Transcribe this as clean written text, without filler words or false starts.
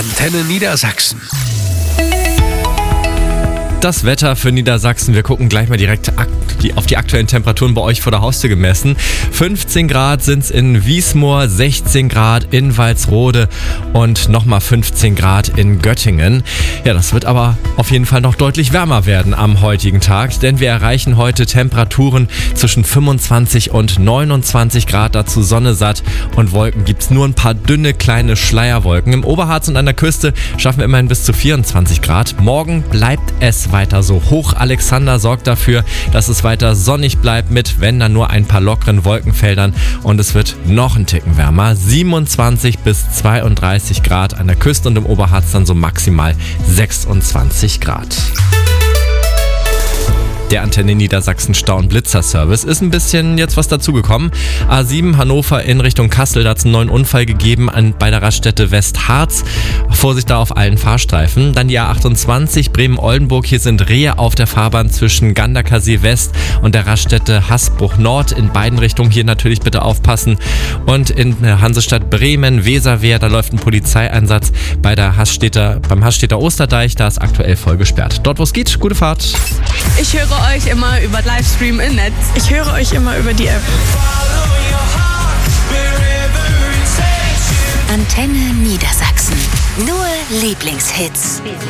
Antenne Niedersachsen. Das Wetter für Niedersachsen. Wir gucken gleich mal direkt auf die aktuellen Temperaturen bei euch vor der Haustür gemessen. 15 Grad sind es in Wiesmoor, 16 Grad in Walsrode und nochmal 15 Grad in Göttingen. Ja, das wird aber auf jeden Fall noch deutlich wärmer werden am heutigen Tag, denn wir erreichen heute Temperaturen zwischen 25 und 29 Grad, dazu Sonne satt und Wolken gibt es nur ein paar dünne kleine Schleierwolken. Im Oberharz und an der Küste schaffen wir immerhin bis zu 24 Grad. Morgen bleibt es weiter so. Hoch Alexander sorgt dafür, dass es weiter sonnig bleibt mit, wenn dann nur ein paar lockeren Wolkenfeldern und es wird noch ein Ticken wärmer. 27 bis 32 Grad an der Küste und im Oberharz dann so maximal 26 Grad. Der Antenne Niedersachsen Stau- und Blitzer-Service ist ein bisschen jetzt was dazugekommen. A7 Hannover in Richtung Kassel, da hat es einen neuen Unfall gegeben bei der Raststätte Westharz. Vorsicht da auf allen Fahrstreifen. Dann die A28 Bremen-Oldenburg. Hier sind Rehe auf der Fahrbahn zwischen Ganderkasee West und der Raststätte Hasbruch Nord. In beiden Richtungen hier natürlich bitte aufpassen. Und in der Hansestadt Bremen, Weserwehr, da läuft ein Polizeieinsatz beim Haßstädter Osterdeich. Da ist aktuell voll gesperrt. Dort, wo es geht, gute Fahrt. Ich höre euch immer über Livestream im Netz. Ich höre euch immer über die App. Antenne Niedersachsen. Nur Lieblingshits.